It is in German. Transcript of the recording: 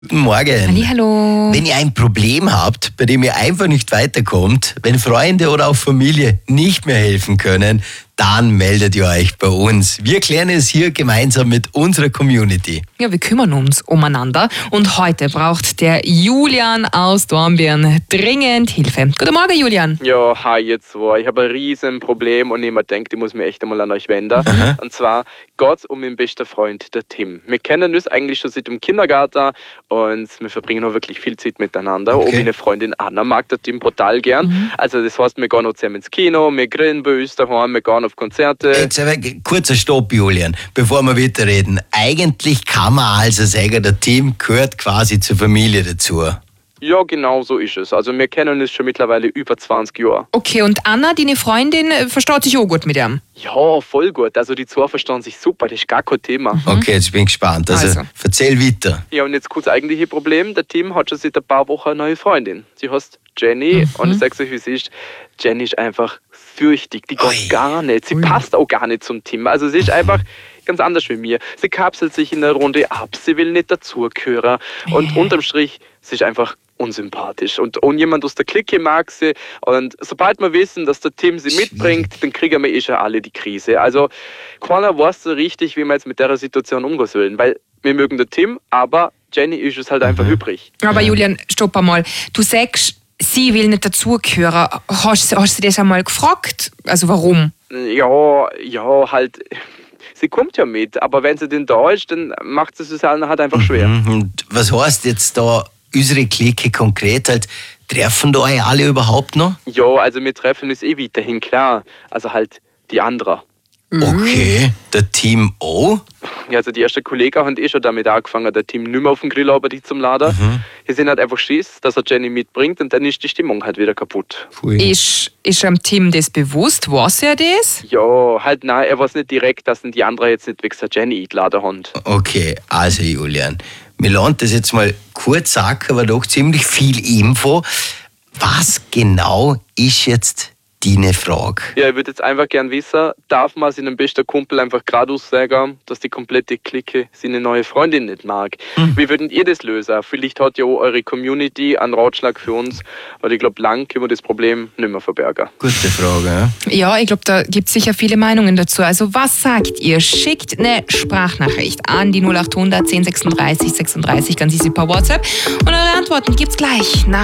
Guten Morgen. Hallihallo. Wenn ihr ein Problem habt, bei dem ihr einfach nicht weiterkommt, wenn Freunde oder auch Familie nicht mehr helfen können, dann meldet ihr euch bei uns. Wir klären es hier gemeinsam mit unserer Community. Ja, wir kümmern uns umeinander und heute braucht der Julian aus Dornbirn dringend Hilfe. Guten Morgen, Julian. Ja, hi ihr zwei. Ich habe ein riesen Problem und jemand denkt, ich muss mich echt einmal an euch wenden. Und zwar geht es um meinen besten Freund, der Tim. Wir kennen uns eigentlich schon seit dem Kindergarten und wir verbringen auch wirklich viel Zeit miteinander. Okay. Und meine Freundin Anna mag der Tim brutal gern. Also das heißt, wir gehen auch zusammen ins Kino, wir grillen bei uns daheim, wir gehen auf Konzerte. Jetzt aber kurzer Stopp, Julian, bevor wir weiterreden. Eigentlich kann man also sagen, der Tim gehört quasi zur Familie dazu. Ja, genau so ist es. Also wir kennen uns schon mittlerweile über 20 Jahre. Okay, und Anna, deine Freundin, versteht sich auch gut mit ihm? Ja, voll gut. Also die zwei verstehen sich super, das ist gar kein Thema. Okay, jetzt bin ich gespannt. Also, erzähl weiter. Ja, und jetzt kurz das eigentliche Problem. Der Tim hat schon seit ein paar Wochen eine neue Freundin. Sie heißt Jenny und ich sag's euch, wie es ist. Jenny ist einfach fürchtig. Die geht gar nicht. Sie passt auch gar nicht zum Tim. Also sie ist einfach ganz anders wie mir. Sie kapselt sich in der Runde ab. Sie will nicht dazugehören. Und unterm Strich, sie ist einfach unsympathisch. Und jemand aus der Clique mag sie. Und sobald wir wissen, dass der Tim sie mitbringt, dann kriegen wir schon alle die Krise. Also keiner weiß so richtig, wie wir jetzt mit der Situation umgehen sollen. Weil wir mögen den Tim, aber Jenny ist es halt einfach übrig. Aber Julian, stopp einmal. Du sagst, sie will nicht dazugehören. Hast du das einmal gefragt? Also warum? Ja, halt. Sie kommt ja mit, aber wenn sie denn da ist, dann macht sie es halt einfach schwer. Und was heißt jetzt da unsere Clique konkret? Halt, treffen da euch alle überhaupt noch? Ja, also wir treffen uns weiterhin, klar. Also halt die anderen. Okay, der Team O? Ja, also die ersten Kollegen haben schon damit angefangen, der Team nicht mehr auf dem Grill arbeitet zum Laden. Die sind halt einfach Schiss, dass er Jenny mitbringt und dann ist die Stimmung halt wieder kaputt. Ist dem Tim das bewusst? Weiß er das? Ja, halt nein, er weiß nicht direkt, dass die anderen jetzt nicht wegen der Jenny eingeladen haben. Okay, also Julian, wir lassen das jetzt mal kurz sagen, aber doch ziemlich viel Info. Was genau ist jetzt deine Frage? Ja, ich würde jetzt einfach gern wissen, darf man seinem besten Kumpel einfach geradeaus sagen, dass die komplette Clique seine neue Freundin nicht mag? Wie würdet ihr das lösen? Vielleicht hat ja auch eure Community einen Ratschlag für uns, weil ich glaube, lang können wir das Problem nicht mehr verbergen. Gute Frage, ja? Ja, ich glaube, da gibt es sicher viele Meinungen dazu. Also was sagt ihr? Schickt eine Sprachnachricht an die 0800 10 36 36, ganz easy per WhatsApp. Und eure Antworten gibt's gleich nach